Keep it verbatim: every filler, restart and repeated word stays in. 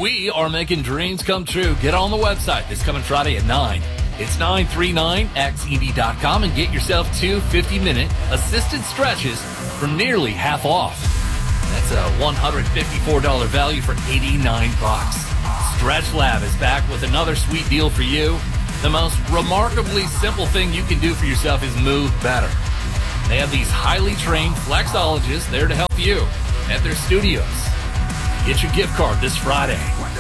We are making dreams come true. Get on the website this coming Friday at nine. It's nine three nine X E D dot com and get yourself two fifty-minute assisted stretches for nearly half off. That's a one hundred fifty-four dollars value for eighty-nine bucks. Stretch Lab is back with another sweet deal for you. The most remarkably simple thing you can do for yourself is move better. They have these highly trained flexologists there to help you at their studios. Get your gift card this Friday.